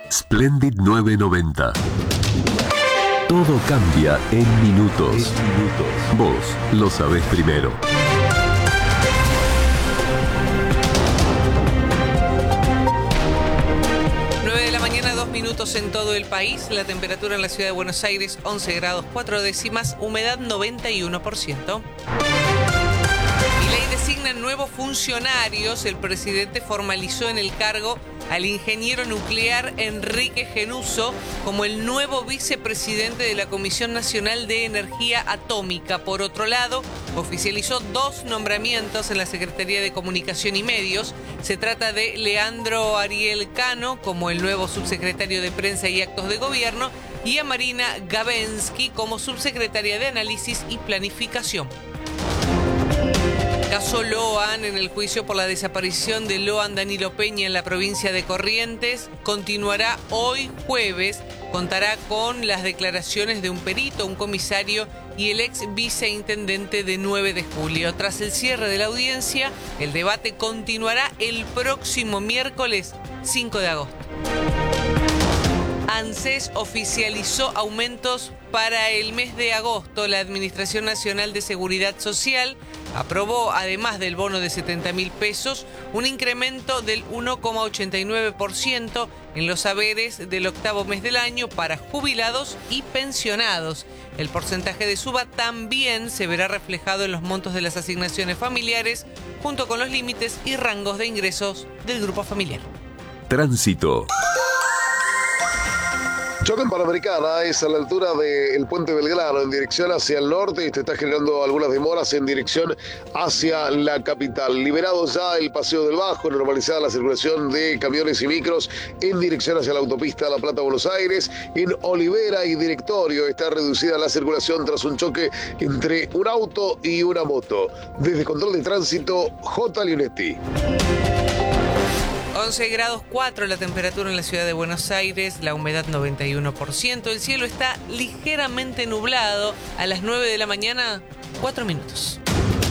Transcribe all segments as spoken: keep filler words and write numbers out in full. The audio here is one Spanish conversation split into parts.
Splendid nueve noventa. Todo cambia en minutos. En minutos. Vos lo sabés primero. nueve de la mañana, dos minutos en todo el país. La temperatura en la ciudad de Buenos Aires, once grados, cuatro décimas, humedad noventa y uno por ciento. Milei designa nuevos funcionarios. El presidente formalizó en el cargo al ingeniero nuclear Enrique Genuso como el nuevo vicepresidente de la Comisión Nacional de Energía Atómica. Por otro lado, oficializó dos nombramientos en la Secretaría de Comunicación y Medios. Se trata de Leandro Ariel Cano como el nuevo subsecretario de Prensa y Actos de Gobierno y a Marina Gabensky como subsecretaria de Análisis y Planificación. Caso Loan. En el juicio por la desaparición de Loan Danilo Peña en la provincia de Corrientes continuará hoy jueves. Contará con las declaraciones de un perito, un comisario y el ex viceintendente de nueve de julio. Tras el cierre de la audiencia, el debate continuará el próximo miércoles cinco de agosto. ANSES oficializó aumentos para el mes de agosto. La Administración Nacional de Seguridad Social aprobó, además del bono de setenta mil pesos, un incremento del uno coma ochenta y nueve por ciento en los haberes del octavo mes del año para jubilados y pensionados. El porcentaje de suba también se verá reflejado en los montos de las asignaciones familiares, junto con los límites y rangos de ingresos del grupo familiar. Tránsito. Choque en Panamericana es a la altura del puente Belgrano en dirección hacia el norte y te está generando algunas demoras en dirección hacia la capital. Liberado ya el Paseo del Bajo, normalizada la circulación de camiones y micros en dirección hacia la autopista La Plata-Buenos Aires. En Olivera y Directorio está reducida la circulación tras un choque entre un auto y una moto. Desde Control de Tránsito, J. Leonetti. once grados cuatro la temperatura en la ciudad de Buenos Aires, la humedad noventa y uno por ciento. El cielo está ligeramente nublado. A las nueve de la mañana, cuatro minutos.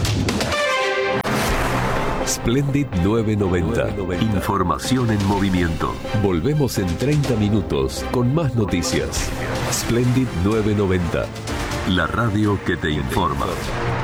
Splendid nueve noventa. Información en movimiento. Volvemos en treinta minutos con más noticias. Splendid nueve noventa. La radio que te informa.